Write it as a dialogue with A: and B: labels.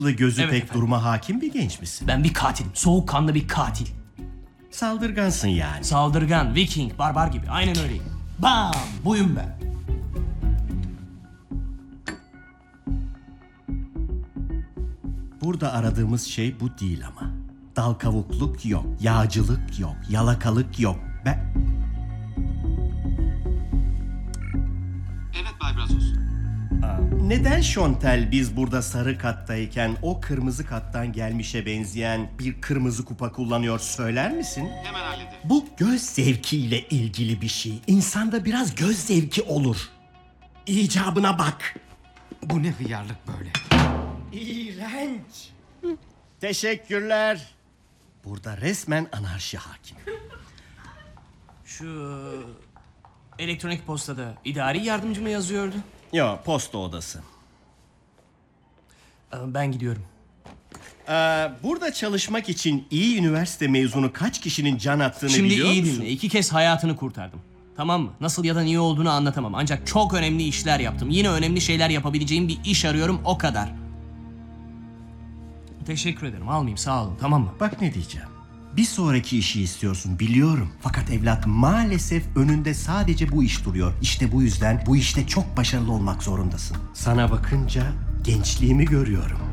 A: gözü
B: Evet
A: pek
B: efendim.
A: duruma hakim bir genç misin?
B: Ben bir katilim. Soğukkanlı bir katil.
A: Saldırgansın yani.
B: Saldırgan, Viking, barbar gibi. Aynen öyleyim. Bam! Buyum ben.
A: Burada aradığımız şey bu değil ama. Dal kavukluk yok, yağcılık yok, yalakalık yok.
C: Evet Bay Brazos.
A: Neden Şontel biz burada sarı kattayken o kırmızı kattan gelmişe benzeyen bir kırmızı kupa kullanıyor söyler misin?
C: Hemen hallederim.
A: Bu göz zevkiyle ilgili bir şey. İnsanda biraz göz zevki olur. İcabına bak.
C: Bu ne hıyarlık böyle?
A: İğrenç. Teşekkürler. Burada resmen anarşi hakim.
B: Şu elektronik postada idari yardımcı mı yazıyordu?
A: Yo, posta odası.
B: Ben gidiyorum.
A: Burada çalışmak için iyi üniversite mezunu kaç kişinin can attığını
B: Şimdi
A: biliyor
B: iyi
A: musun?
B: dinle. 2 kez hayatını kurtardım. Tamam mı? Nasıl ya da niye olduğunu anlatamam. Ancak çok önemli işler yaptım. Yine önemli şeyler yapabileceğim bir iş arıyorum, o kadar. Teşekkür ederim. Almayayım, sağ olun. Tamam mı?
A: Bak ne diyeceğim. Bir sonraki işi istiyorsun biliyorum. Fakat evlat maalesef önünde sadece bu iş duruyor. İşte bu yüzden bu işte çok başarılı olmak zorundasın. Sana bakınca gençliğimi görüyorum.